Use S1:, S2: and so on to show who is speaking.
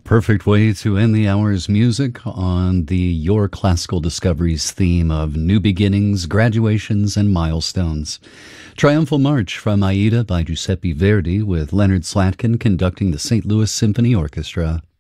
S1: Perfect way to end the hour's music on the Your Classical Discoveries theme of new beginnings, graduations, and milestones. Triumphal March from Aida by Giuseppe Verdi with Leonard Slatkin conducting the St. Louis Symphony Orchestra.